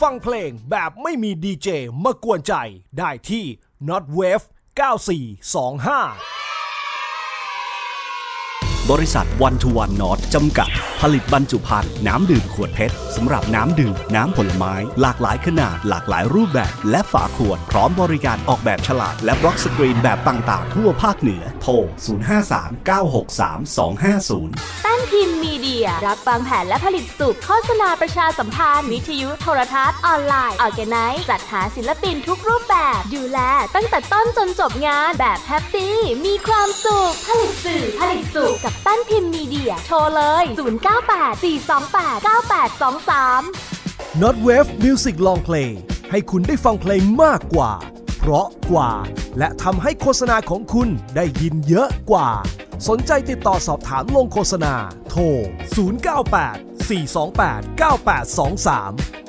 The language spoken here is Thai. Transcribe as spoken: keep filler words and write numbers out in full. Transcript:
ฟังเพลงแบบไม่มีดีเจมากวนใจได้ที่ Notwave เก้าสี่สองห้าบริษัทวันทูวันนอตจำกัดผลิตบรรจุภัณฑ์น้ำดื่มขวดเพชรสำหรับน้ำดื่มน้ำผลไม้หลากหลายขนาดหลากหลายรูปแบบและฝาขวดพร้อมบริการออกแบบฉลากและบล็อกสกรีนแบบต่างๆทั่วภาคเหนือโทรศูนย์ ห้า สาม เก้า หก สาม สอง ห้า ศูนย์แป้นพิมพ์มีเดียรับวางแผนและผลิตสุขโฆษณาประชาสัมพันธ์วิทยุโทรทัศน์ออนไลน์ออร์แกไนซ์จัดหาศิลปินทุกรูปแบบดูแลตั้งแต่ต้นจนจบงานแบบแฮปปี้มีความสุขผลิตสื่อผลิตสุขกับแป้นพิมพ์มีเดียโทรเลยศูนย์ เก้า แปด สี่ สอง แปด เก้า แปด สอง สาม Notwave Music Long Play ให้คุณได้ฟังเพลงมากกว่าเพราะกว่าและทำให้โฆษณาของคุณได้ยินเยอะกว่าสนใจติดต่อสอบถามลงโฆษณาโทรศูนย์ เก้า แปด สี่ สอง แปด เก้า แปด สอง สาม